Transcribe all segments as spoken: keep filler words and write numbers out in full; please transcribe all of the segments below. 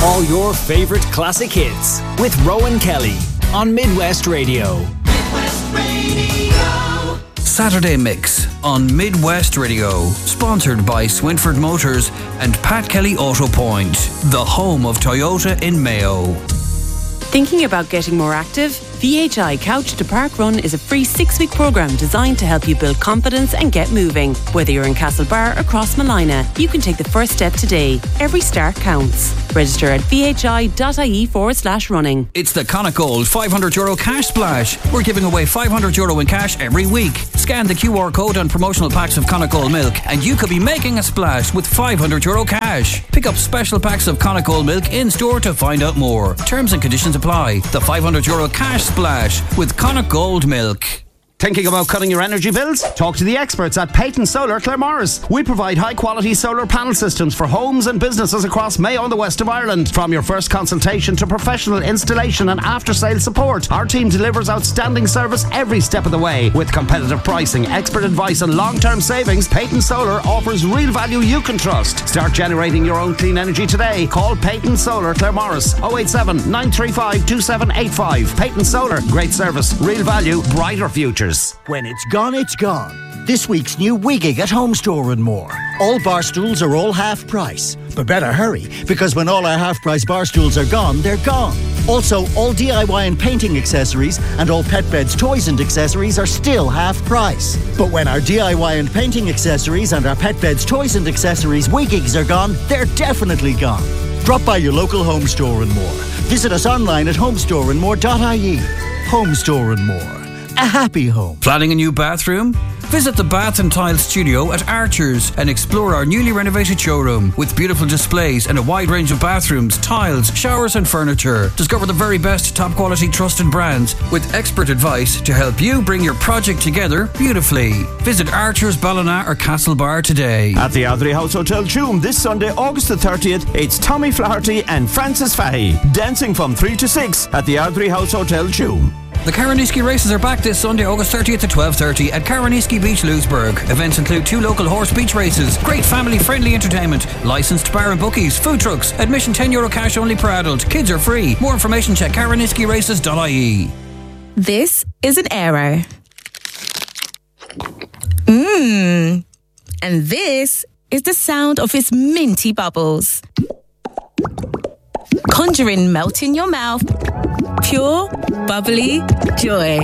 All your favourite classic hits with Rowan Kelly on Midwest Radio. Midwest Radio. Saturday Mix on Midwest Radio. Sponsored by Swinford Motors and Pat Kelly Auto Point, the home of Toyota in Mayo. Thinking about getting more active? V H I Couch to Park Run is a free six-week programme designed to help you build confidence and get moving. Whether you're in Castlebar or Crossmalina, you can take the first step today. Every start counts. Register at vhi.ie forward slash running. It's the Connacht Gold five hundred euro cash splash. We're giving away five hundred euro in cash every week. Scan the Q R code on promotional packs of Connacht Gold milk and you could be making a splash with five hundred euro cash. Pick up special packs of Connacht Gold milk in store to find out more. Terms and conditions apply. The five hundred euro cash splash with Connacht Gold milk. Thinking about cutting your energy bills? Talk to the experts at Peyton Solar Claremorris. We provide high-quality solar panel systems for homes and businesses across Mayo and the west of Ireland. From your first consultation to professional installation and after-sales support, our team delivers outstanding service every step of the way. With competitive pricing, expert advice and long-term savings, Peyton Solar offers real value you can trust. Start generating your own clean energy today. Call Peyton Solar Claremorris oh eight seven, nine three five, two seven eight five. Peyton Solar, great service, real value, brighter futures. When it's gone, it's gone. This week's new Wigig at Home Store and More. All bar stools are all half price. But better hurry, because when all our half price bar stools are gone, they're gone. Also, all D I Y and painting accessories and all pet beds, toys and accessories are still half price. But when our D I Y and painting accessories and our pet beds, toys and accessories Wigigs are gone, they're definitely gone. Drop by your local Home Store and More. Visit us online at homestore and more dot I E. Home Store and More. A happy home. Planning a new bathroom? Visit the Bath and Tile Studio at Archers and explore our newly renovated showroom with beautiful displays and a wide range of bathrooms, tiles, showers and furniture. Discover the very best top quality trusted brands with expert advice to help you bring your project together beautifully. Visit Archers, Ballina or Castlebar today. At the Ardrey House Hotel Tuam this Sunday, August the thirtieth, it's Tommy Flaherty and Francis Fahy dancing from three to six at the Ardrey House Hotel Tuam. The Caraniski races are back this Sunday, August thirtieth at twelve thirty at Caraniski Beach, Lewisburg. Events include two local horse beach races, great family-friendly entertainment, licensed bar and bookies, food trucks, admission ten euro cash only per adult. Kids are free. More information check caraniski races dot I E. This is an Arrow. Mmm. And this is the sound of its minty bubbles. Conjuring melt in your mouth. Pure, bubbly joy.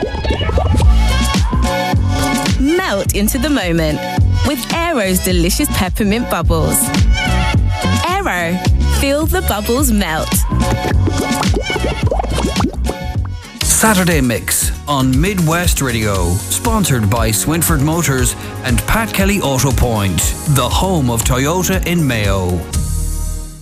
Melt into the moment with Aero's delicious peppermint bubbles. Aero, feel the bubbles melt. Saturday Mix on Midwest Radio. Sponsored by Swinford Motors and Pat Kelly Auto Point, the home of Toyota in Mayo.